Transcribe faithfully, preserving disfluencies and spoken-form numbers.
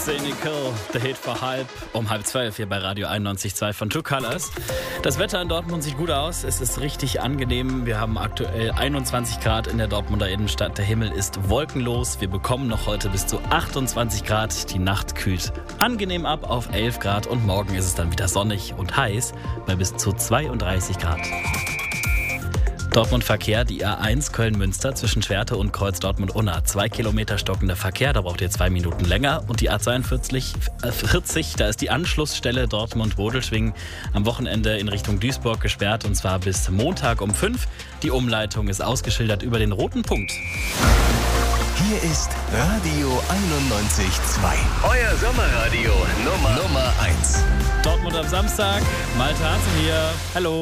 Cynical, der Hit vor halb, um halb zwölf hier bei Radio einundneunzig Komma zwei von True Colors. Das Wetter in Dortmund sieht gut aus, es ist richtig angenehm. Wir haben aktuell einundzwanzig Grad in der Dortmunder Innenstadt. Der Himmel ist wolkenlos. Wir bekommen noch heute bis zu achtundzwanzig Grad. Die Nacht kühlt angenehm ab auf elf Grad und morgen ist es dann wieder sonnig und heiß bei bis zu zweiunddreißig Grad. Dortmund Verkehr, die A eins Köln-Münster zwischen Schwerte und Kreuz Dortmund-Unna. Zwei Kilometer stockender Verkehr, da braucht ihr zwei Minuten länger. Und die A zweiundvierzig, äh, vierzig, da ist die Anschlussstelle Dortmund-Bodelschwingen am Wochenende in Richtung Duisburg gesperrt. Und zwar bis Montag um fünf. Die Umleitung ist ausgeschildert über den roten Punkt. Hier ist Radio einundneunzig Komma zwei. Euer Sommerradio Nummer, Nummer eins. Dortmund am Samstag. Malte Harzen hier. Hallo.